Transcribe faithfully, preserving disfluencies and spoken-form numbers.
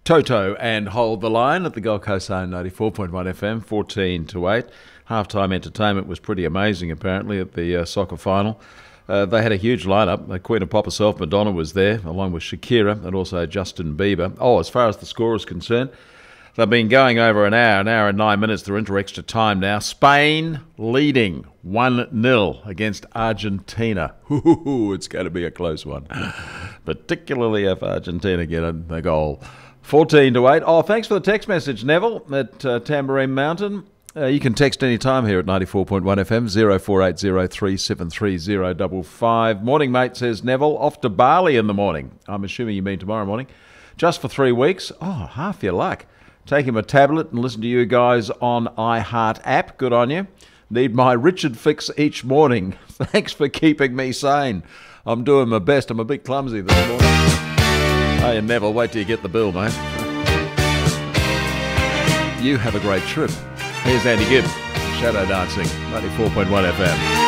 Toto and Hold the Line at the Gold Coast Zone ninety-four point one F M, fourteen to eight. Halftime entertainment was pretty amazing, apparently, at the uh, soccer final. Uh, they had a huge lineup. The Queen of Pop herself, Madonna, was there, along with Shakira and also Justin Bieber. Oh, as far as the score is concerned, they've been going over an hour, an hour and nine minutes. They're into extra time now. Spain leading one nil against Argentina. Ooh, it's going to be a close one, particularly if Argentina get a, a goal. fourteen to eight. Oh, thanks for the text message, Neville, at uh, Tambourine Mountain. Uh, you can text any time here at ninety-four point one F M, zero four eight zero three seven three zero five five. Morning, mate, says Neville. Off to Bali in the morning. I'm assuming you mean tomorrow morning. Just for three weeks. Oh, half your luck. Take him a tablet and listen to you guys on iHeart app. Good on you. Need my Richard fix each morning. Thanks for keeping me sane. I'm doing my best. I'm a bit clumsy this morning. Hey, Neville, wait till you get the bill, mate. You have a great trip. Here's Andy Gibb, Shadow Dancing, ninety-four point one F M.